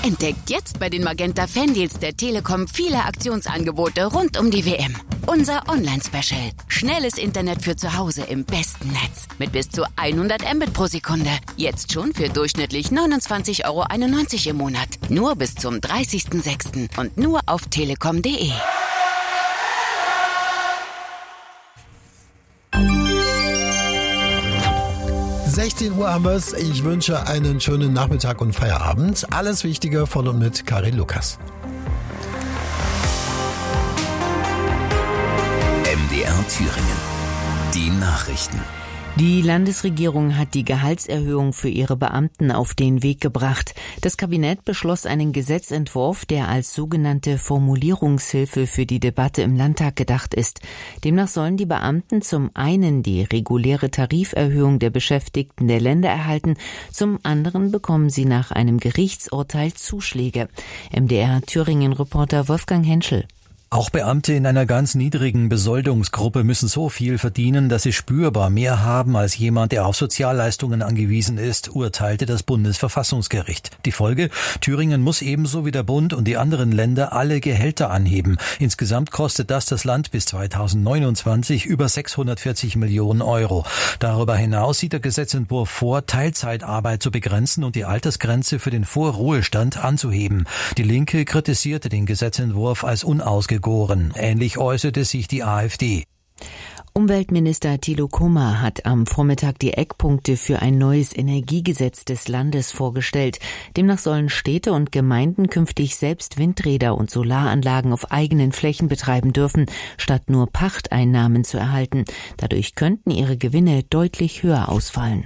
Entdeckt jetzt bei den Magenta Fandeals der Telekom viele Aktionsangebote rund um die WM. Unser Online-Special. Schnelles Internet für zu Hause im besten Netz. Mit bis zu 100 Mbit pro Sekunde. Jetzt schon für durchschnittlich 29,91 € im Monat. Nur bis zum 30.06. und nur auf telekom.de. 16 Uhr haben wir es. Ich wünsche einen schönen Nachmittag und Feierabend. Alles Wichtige von und mit Karin Lukas. MDR Thüringen. Die Nachrichten. Die Landesregierung hat die Gehaltserhöhung für ihre Beamten auf den Weg gebracht. Das Kabinett beschloss einen Gesetzentwurf, der als sogenannte Formulierungshilfe für die Debatte im Landtag gedacht ist. Demnach sollen die Beamten zum einen die reguläre Tariferhöhung der Beschäftigten der Länder erhalten, zum anderen bekommen sie nach einem Gerichtsurteil Zuschläge. MDR Thüringen-Reporter Wolfgang Henschel. Auch Beamte in einer ganz niedrigen Besoldungsgruppe müssen so viel verdienen, dass sie spürbar mehr haben als jemand, der auf Sozialleistungen angewiesen ist, urteilte das Bundesverfassungsgericht. Die Folge: Thüringen muss ebenso wie der Bund und die anderen Länder alle Gehälter anheben. Insgesamt kostet das Land bis 2029 über 640 Millionen €. Darüber hinaus sieht der Gesetzentwurf vor, Teilzeitarbeit zu begrenzen und die Altersgrenze für den Vorruhestand anzuheben. Die Linke kritisierte den Gesetzentwurf als unausgegoren. Ähnlich äußerte sich die AfD. Umweltminister Thilo Kummer hat am Vormittag die Eckpunkte für ein neues Energiegesetz des Landes vorgestellt. Demnach sollen Städte und Gemeinden künftig selbst Windräder und Solaranlagen auf eigenen Flächen betreiben dürfen, statt nur Pachteinnahmen zu erhalten. Dadurch könnten ihre Gewinne deutlich höher ausfallen.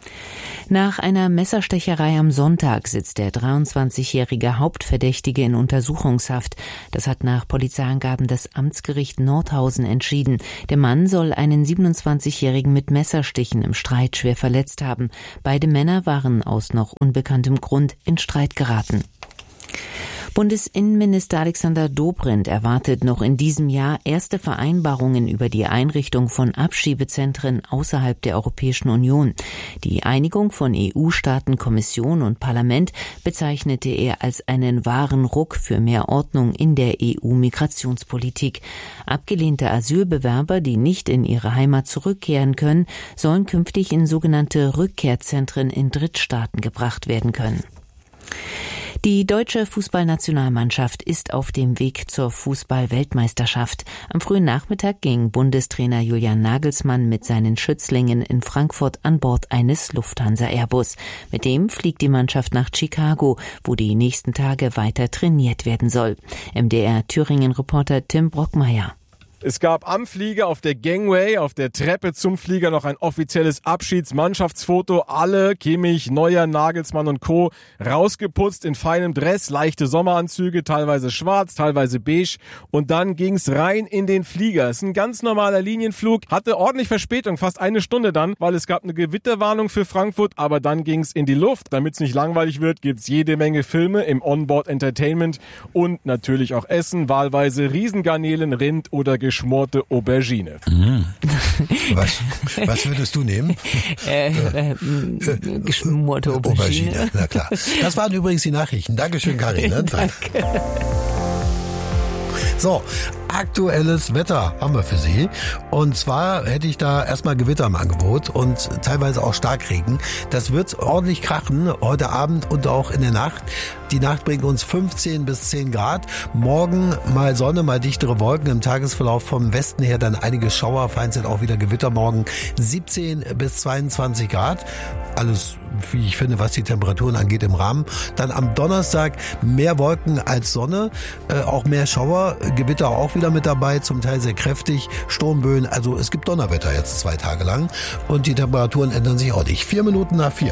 Nach einer Messerstecherei am Sonntag sitzt der 23-jährige Hauptverdächtige in Untersuchungshaft. Das hat nach Polizeiangaben das Amtsgericht Nordhausen entschieden. Der Mann soll einen 27-jährigen mit Messerstichen im Streit schwer verletzt haben. Beide Männer waren aus noch unbekanntem Grund in Streit geraten. Bundesinnenminister Alexander Dobrindt erwartet noch in diesem Jahr erste Vereinbarungen über die Einrichtung von Abschiebezentren außerhalb der Europäischen Union. Die Einigung von EU-Staaten, Kommission und Parlament bezeichnete er als einen wahren Ruck für mehr Ordnung in der EU-Migrationspolitik. Abgelehnte Asylbewerber, die nicht in ihre Heimat zurückkehren können, sollen künftig in sogenannte Rückkehrzentren in Drittstaaten gebracht werden können. Die deutsche Fußballnationalmannschaft ist auf dem Weg zur Fußball-Weltmeisterschaft. Am frühen Nachmittag ging Bundestrainer Julian Nagelsmann mit seinen Schützlingen in Frankfurt an Bord eines Lufthansa-Airbus. Mit dem fliegt die Mannschaft nach Chicago, wo die nächsten Tage weiter trainiert werden soll. MDR Thüringen-Reporter Tim Brockmeier. Es gab am Flieger auf der Gangway, auf der Treppe zum Flieger noch ein offizielles Abschiedsmannschaftsfoto. Alle, Kimmich, Neuer, Nagelsmann und Co. rausgeputzt in feinem Dress, leichte Sommeranzüge, teilweise schwarz, teilweise beige. Und dann ging's rein in den Flieger. Es ist ein ganz normaler Linienflug, hatte ordentlich Verspätung, fast eine Stunde dann, weil es gab eine Gewitterwarnung für Frankfurt. Aber dann ging's in die Luft. Damit's nicht langweilig wird, gibt's jede Menge Filme im Onboard Entertainment und natürlich auch Essen, wahlweise Riesengarnelen, Rind oder geschmorte Aubergine. Was würdest du nehmen? Geschmorte Aubergine. Na klar. Das waren übrigens die Nachrichten. Dankeschön, Karin. Ne? Danke. So, aktuelles Wetter haben wir für Sie. Und zwar hätte ich da erstmal Gewitter im Angebot und teilweise auch Starkregen. Das wird ordentlich krachen heute Abend und auch in der Nacht. Die Nacht bringt uns 15 bis 10 Grad. Morgen mal Sonne, mal dichtere Wolken. Im Tagesverlauf vom Westen her dann einige Schauer. Vereinzelt auch wieder Gewitter morgen. 17 bis 22 Grad. Alles, wie ich finde, was die Temperaturen angeht, im Rahmen. Dann am Donnerstag mehr Wolken als Sonne. Auch mehr Schauer. Gewitter auch wieder mit dabei. Zum Teil sehr kräftig. Sturmböen. Also es gibt Donnerwetter jetzt 2 Tage lang. Und die Temperaturen ändern sich auch nicht. 4 Minuten nach 4.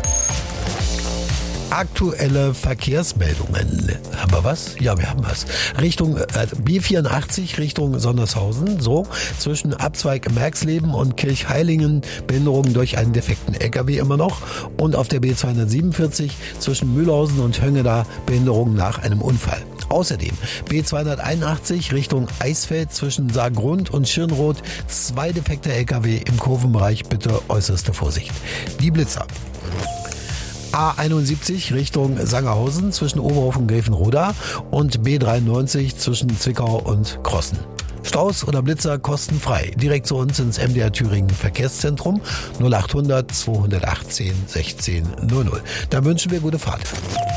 Aktuelle Verkehrsmeldungen. Haben wir was? Ja, wir haben was. Richtung B84, Richtung Sondershausen. So, zwischen Abzweig Merxleben und Kirchheilingen Behinderungen durch einen defekten LKW immer noch. Und auf der B247 zwischen Mühlhausen und Höngeda Behinderungen nach einem Unfall. Außerdem B281 Richtung Eisfeld zwischen Saargrund und Schirnroth. 2 defekte LKW im Kurvenbereich. Bitte äußerste Vorsicht. Die Blitzer. A71 Richtung Sangerhausen zwischen Oberhof und Gräfenroda und B93 zwischen Zwickau und Krossen. Staus oder Blitzer kostenfrei. Direkt zu uns ins MDR Thüringen Verkehrszentrum 0800 218 16 00. Da wünschen wir gute Fahrt.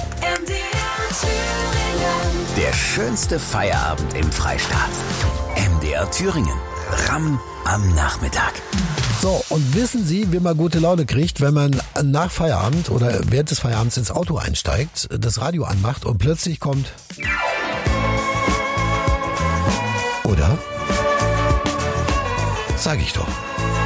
Der schönste Feierabend im Freistaat. MDR Thüringen. Ramm am Nachmittag. So, und wissen Sie, wie man gute Laune kriegt, wenn man nach Feierabend oder während des Feierabends ins Auto einsteigt, das Radio anmacht und plötzlich kommt... Oder? Sag ich doch.